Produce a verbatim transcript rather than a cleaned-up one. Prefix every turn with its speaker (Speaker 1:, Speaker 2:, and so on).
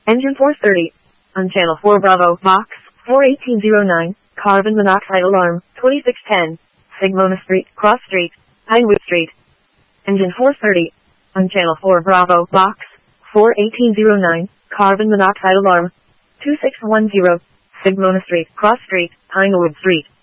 Speaker 1: Engine four thirty. On channel four Bravo, box four eighteen oh nine, carbon monoxide alarm, twenty-six ten, Sigmona Street, Cross Street, Pinewood Street. Engine four thirty. On channel four Bravo, box four eighteen oh nine, carbon monoxide alarm, two six one zero, Sigmona Street, Cross Street, Pinewood Street.